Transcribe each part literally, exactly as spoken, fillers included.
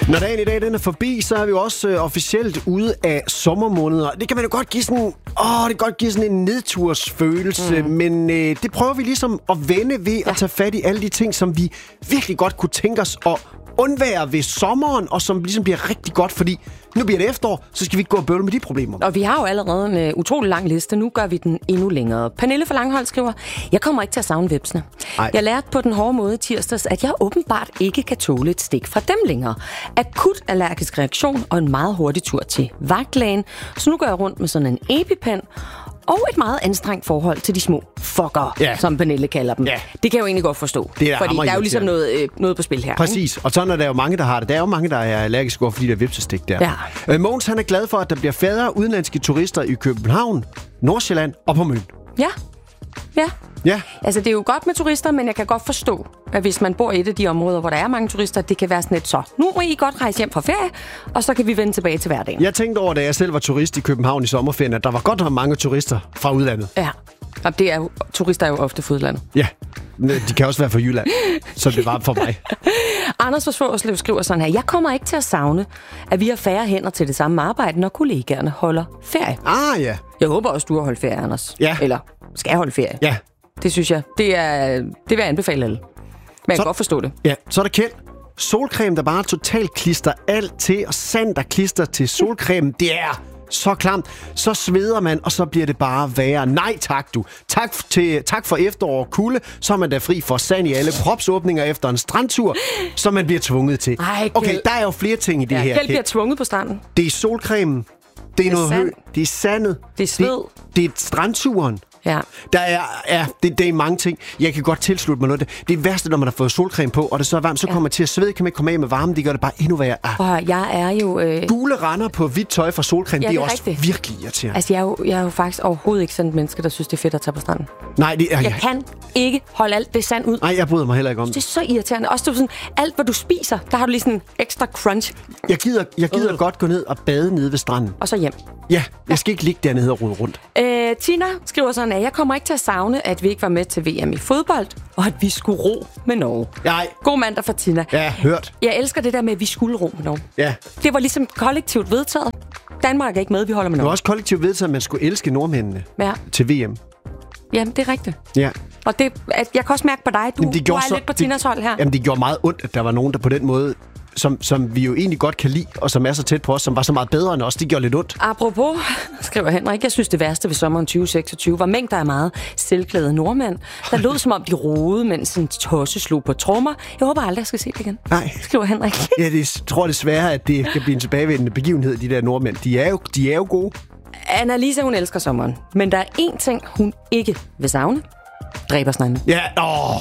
Når dagen i dag den er forbi, så er vi jo også øh, officielt ude af sommermåneder. Det kan man jo godt give sådan, åh, det kan godt give sådan en nedtursfølelse, mm. men øh, det prøver vi ligesom at vende ved ja. at tage fat i alle de ting, som vi virkelig godt kunne tænke os at undvære ved sommeren, og som ligesom bliver rigtig godt, fordi nu bliver det efterår, så skal vi ikke gå og bøvle med de problemer. Og vi har jo allerede en uh, utrolig lang liste. Nu gør vi den endnu længere. Pernille fra Langholdt skriver, jeg kommer ikke til at savne vepsene. Ej. Jeg lærte på den hårde måde tirsdags, at jeg åbenbart ikke kan tåle et stik fra dem længere. Akut allergisk reaktion og en meget hurtig tur til vagtlægen. Så nu går jeg rundt med sådan en EpiPen og et meget anstrengt forhold til de små fucker, ja. som Pernille kalder dem. Ja. Det kan jeg jo egentlig godt forstå. Det er fordi der er jo ligesom noget, øh, noget på spil her. Præcis, og sådan er der jo mange, der har det. Der er jo mange, der er allergiske over for de der vipsestik der. Ja. Øh, Mogens, han er glad for, at der bliver færre udenlandske turister i København, Nordsjælland og på Møn. Ja, ja. Ja. Altså, det er jo godt med turister, men jeg kan godt forstå, at hvis man bor i et af de områder, hvor der er mange turister, det kan være sådan et så. Nu må I godt rejse hjem fra ferie, og så kan vi vende tilbage til hverdagen. Jeg tænkte over, da jeg selv var turist i København i sommerferien, at der var godt mange turister fra udlandet. Ja, og det er jo, turister er jo ofte fra udlandet. Ja, de kan også være fra Jylland, så det var for mig. Anders fra Svogerslev skriver sådan her, jeg kommer ikke til at savne, at vi har færre hænder til det samme arbejde, når kollegaerne holder ferie. Ah, ja. Jeg håber også, du har holdt ferie, Anders. Ja. Eller skal holde ferie. Ja. Det synes jeg. Det, er, det vil jeg anbefale alle. Men jeg kan godt forstå det. Ja, så er der Kjeld. Solcreme, der bare totalt klister alt til, og sand, der klister til solcreme, det er så klamt. Så sveder man, og så bliver det bare værre. Nej tak, du. Tak, til, tak for efterår og kulde, så er man da fri for sand i alle propsåbninger efter en strandtur, som man bliver tvunget til. Ej, okay, der er jo flere ting i det ja, her. Kjeld bliver tvunget på stranden. Det er solcremen. Det er, det er noget hø. Det er sandet. Det er sved. Det, det er strandturen. Ja. Der er, ja, det, det er mange ting. Jeg kan godt tilslutte mig noget af det. Det er værste, når man har fået solcreme på, og det så er varmt, så ja. kommer man til at svede, kan man ikke komme af med varmen, det gør det bare endnu værre. Ah. Og jeg er jo... Øh... Gule render på hvidt tøj fra solcreme, ja, det er, det er også rigtigt. Virkelig irriterende. Altså, jeg er, jo, jeg er jo faktisk overhovedet ikke sådan et menneske, der synes, det er fedt at tage på stranden. Nej, det er... Jeg, jeg kan ikke holde alt det sand ud. Nej, jeg bryder mig heller ikke om det. Det er så irriterende. Også sådan, alt, hvad du spiser, der har du lige sådan ekstra crunch. Jeg gider, jeg gider uh. godt gå ned og bade nede ved stranden. Og så hjem. Ja, jeg skal ikke ligge dernede og rode rundt. Øh, Tina skriver sådan, at jeg kommer ikke til at savne, at vi ikke var med til V M i fodbold, og at vi skulle ro med Norge. Nej. God mandag fra Tina. Ja, hørt. Jeg elsker det der med, at vi skulle ro med Norge. Ja. Det var ligesom kollektivt vedtaget. Danmark er ikke med, vi holder med Norge. Det var også kollektivt vedtaget, at man skulle elske nordmændene ja. til V M. Jamen, det er rigtigt. Ja. Og det, at jeg kan også mærke på dig, du, jamen, du er så, lidt på Tinas hold her. Jamen, det gjorde meget ondt, at der var nogen, der på den måde... Som, som vi jo egentlig godt kan lide, og som er så tæt på os, som var så meget bedre end os. Det gjorde lidt ondt. Apropos, skriver Henrik, jeg synes det værste ved sommeren tyve seksogtyve var mængder af meget selvklædede nordmænd, der lød som om de roede, mens en tosse slog på trommer. Jeg håber aldrig, jeg skal se det igen. Nej. Skriver Henrik. Ja, det tror desværre, at det kan blive en tilbagevendende begivenhed, de der nordmænd. De er jo, de er jo gode. Annalisa, hun elsker sommeren. Men der er én ting, hun ikke vil savne. Dræbersnegle. Ja, åh.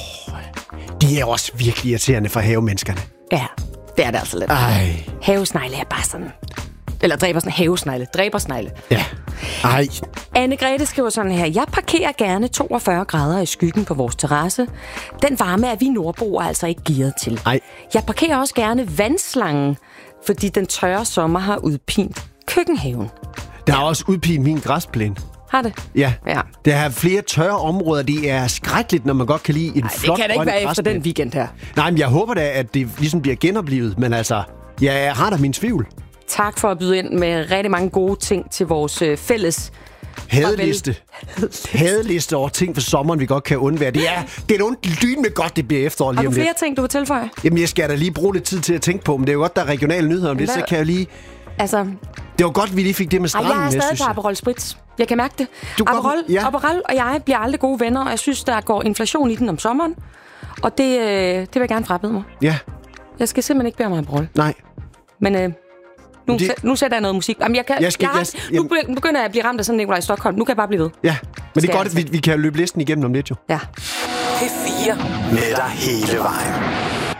De er også virkelig irriterende for havemenneskerne. Ja, det er det altså lidt. Ej. Havesnegle er bare sådan... Eller dræbersnegle. Havesnegle. Dræbersnegle. Ja. Ej. Anne-Grethe skriver sådan her. Jeg parkerer gerne toogfyrre grader i skyggen på vores terrasse. Den varme er vi nordboer altså ikke gearet til. Ej. Jeg parkerer også gerne vandslangen, fordi den tørre sommer har udpint køkkenhaven. Der har også udpint min græsplæne. Har det? Ja. ja. Der er flere tørre områder. Det er skrækkeligt, når man godt kan lide en Ej, flot det kan da ikke være efter den weekend her. Nej, men jeg håber da, at det ligesom bliver genoplevet. Men altså, jeg har da min tvivl. Tak for at byde ind med rigtig mange gode ting til vores øh, fælles... Hadeliste. Hadeliste over ting for sommeren, vi godt kan undvære. Det er, det er ondt lyn med godt, det bliver efterår lige om lidt. Har du flere lidt. ting, du vil tilføje? Jamen, jeg skal da lige bruge lidt tid til at tænke på, men det er jo godt, der er regionale nyheder om det, så kan jeg lige... Altså... Det var godt, vi lige fik det med stranden. Ej, jeg er stadig på Aperol Spritz. Jeg kan mærke det. Aperol, ja. Aperol og jeg bliver aldrig gode venner, og jeg synes, der går inflation i den om sommeren. Og det, øh, det vil jeg gerne frabede mig. Ja. Jeg skal simpelthen ikke bede om Aperol. Nej. Men øh, nu, det... nu sætter jeg noget musik. Jamen, jeg kan, jeg skal, jeg har, jeg, nu begynder jeg at blive ramt af sådan en Nikolaj Stockholm. Nu kan jeg bare blive ved. Ja, men det er godt, at vi, vi kan løbe listen igennem om lidt jo. Ja. P fire med dig hele vejen.